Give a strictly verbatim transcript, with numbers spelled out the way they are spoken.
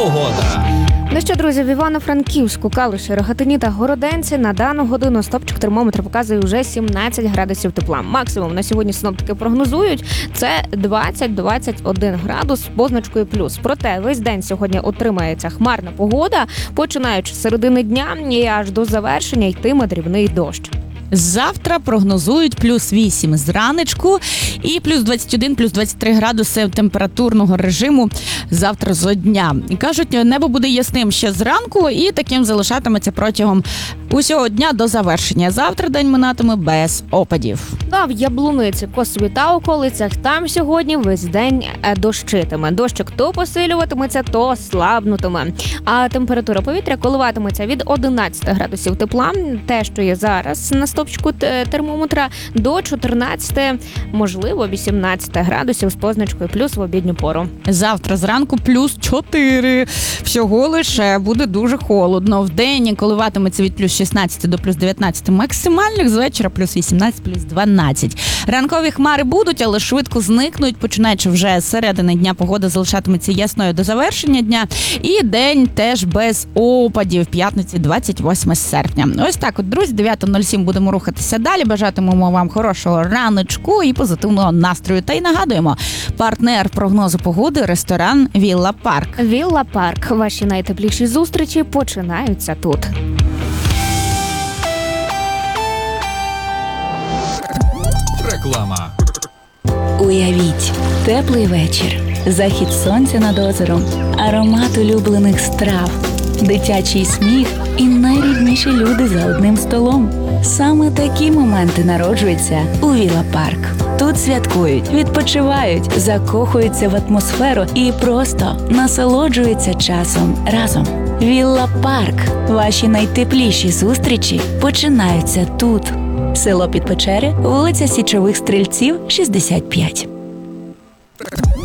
погода. Ну що, друзі, в Івано-Франківську, Калуші, Рогатині та Городенці на дану годину стопчик термометра показує вже сімнадцять градусів тепла. Максимум на сьогодні синоптики прогнозують – це двадцять - двадцять один градус з позначкою плюс. Проте весь день сьогодні отримається хмарна погода, починаючи з середини дня і аж до завершення йтиме дрібний дощ. Завтра прогнозують плюс вісім зранечку і плюс двадцять один, плюс двадцять три градуси температурного режиму завтра зо дня. І кажуть, небо буде ясним ще зранку і таким залишатиметься протягом усього дня до завершення. Завтра день минатиме без опадів. А в Яблуниці, Косові та околицях там сьогодні весь день дощитиме. Дощик то посилюватиметься, то слабнутиме. А температура повітря коливатиметься від одинадцяти градусів тепла, те, що є зараз на стопчику термометра, до чотирнадцяти, можливо, вісімнадцяти градусів з позначкою плюс в обідню пору. Завтра зранку плюс чотири. Всього лише буде дуже холодно. Вдень коливатиметься від плюс шістнадцяти до плюс дев'ятнадцяти максимальних, з вечора плюс вісімнадцять, плюс дванадцять. Ранкові хмари будуть, але швидко зникнуть. Починаючи вже з середини дня, погода залишатиметься ясною до завершення дня. І день теж без опадів. П'ятниці, двадцять восьме серпня. Ось так от, друзі, дев'ята нуль сім будемо рухатися далі. Бажатимемо вам хорошого раночку і позитивного настрою. Та й нагадуємо, партнер прогнозу погоди – ресторан «Вілла Парк». «Вілла Парк». Ваші найтепліші зустрічі починаються тут. Реклама. Уявіть, теплий вечір, захід сонця над озером, аромат улюблених страв, дитячий сміх і найрідніші люди за одним столом. Саме такі моменти народжуються у Вілла Парк. Тут святкують, відпочивають, закохуються в атмосферу і просто насолоджуються часом разом. Вілла Парк. Ваші найтепліші зустрічі починаються тут. Село Підпечери, вулиця Січових Стрільців, шістдесят п'ять.